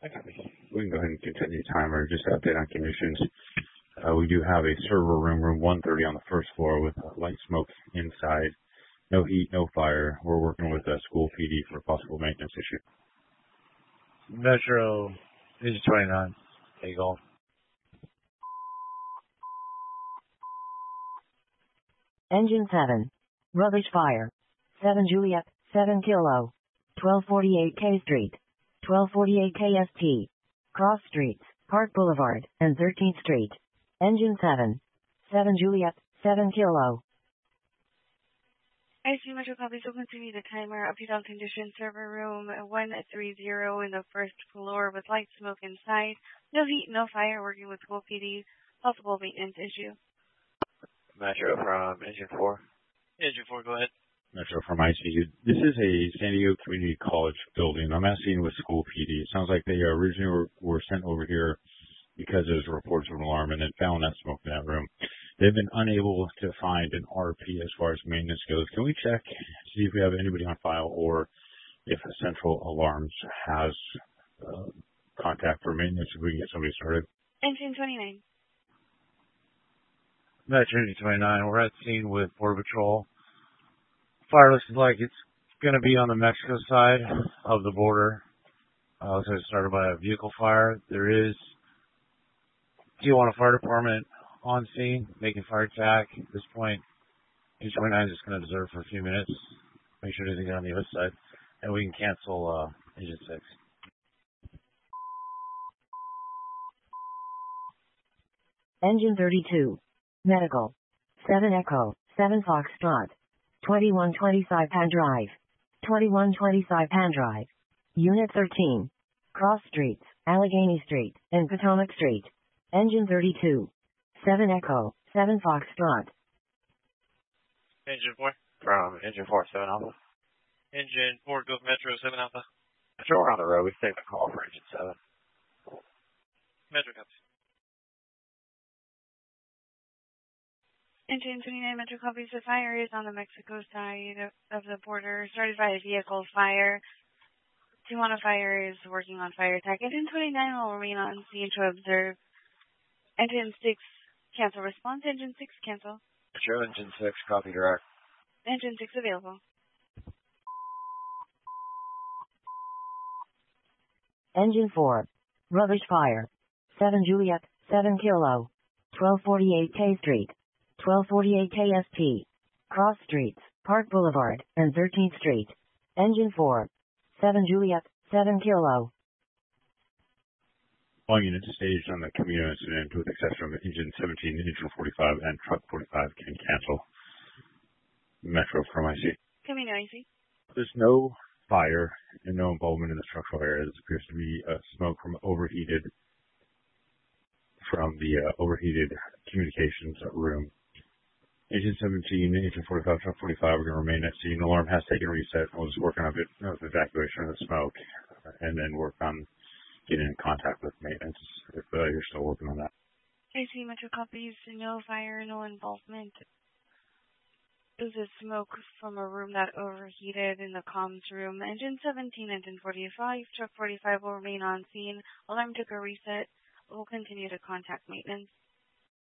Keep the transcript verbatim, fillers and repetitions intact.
I copy. We can go ahead and continue timer. Just to update on conditions. Uh, we do have a server room, room one thirty on the first floor with light smoke inside. No heat, no fire. We're working with a school P D for a possible maintenance issue. Metro, Engine twenty-nine, take off. Engine seven, rubbish fire. seven Juliet, seven Kilo, twelve forty-eight K Street, twelve forty-eight K S T, Cross Streets, Park Boulevard, and thirteenth Street. Engine seven, seven Juliet, seven Kilo. I see Metro copies will continue the timer. Update on condition. Server room one thirty in the first floor with light smoke inside. No heat, no fire. Working with school P D. Possible maintenance issue. Metro from Engine four. Engine four, go ahead. Metro from I C U. This is a San Diego Community College building. I'm asking with school P D. It sounds like they originally were, were sent over here because there's reports of an alarm and then found that smoke in that room. They've been unable to find an R P as far as maintenance goes. Can we check, see if we have anybody on file or if Central Alarms has uh, contact for maintenance if we can get somebody started? Engine twenty-nine. Metro Engine twenty-nine, we're at the scene with Border Patrol. Fire looks like it's going to be on the Mexico side of the border. Uh, looks like it started by a vehicle fire. There is Tijuana Fire Department on scene, making fire attack. At this point, Engine twenty-nine is just going to observe for a few minutes, make sure it doesn't get on the other side, and we can cancel uh, Engine six. Engine thirty-two, Medical, seven Echo, seven Foxtrot, twenty-one twenty Saipan Drive, twenty-one twenty Saipan Drive, Unit thirteen, Cross Streets, Allegheny Street, and Potomac Street. Engine thirty-two, seven Echo, seven Foxtrot. Engine four. From Engine four, seven Alpha. Engine four, go Metro, seven Alpha. Metro, we're on the road. We saved a call for Engine seven. Metro copies. Engine twenty-nine, Metro copies. The fire is on the Mexico side of the border, started by a vehicle fire. Tijuana Fire is working on fire attack. Engine twenty-nine will remain on scene to observe. Engine six, cancel response. Engine six, cancel. Metro, Engine six, copy direct. Engine six available. Engine four, rubbish fire. seven Juliet, seven Kilo, twelve forty-eight K Street, twelve forty-eight K S T, Cross Streets, Park Boulevard, and thirteenth Street. Engine four, seven Juliet, seven Kilo. All units staged on the community incident with exception from Engine seventeen, Engine forty-five, and Truck forty-five can cancel. Metro from I C. Coming I C. There's no fire and no involvement in the structural area. This appears to be uh, smoke from overheated, from the uh, overheated communications room. Engine seventeen, Engine forty-five, Truck forty-five are going to remain at scene. The alarm has taken reset. We'll just work on a bit of evacuation of the smoke and then work on getting in contact with maintenance if uh, you're still working on that. I see Metro copies. No fire, no involvement. It was a smoke from a room that overheated in the comms room. Engine seventeen, Engine forty-five, Truck forty-five will remain on scene. Alarm took a reset. We'll continue to contact maintenance.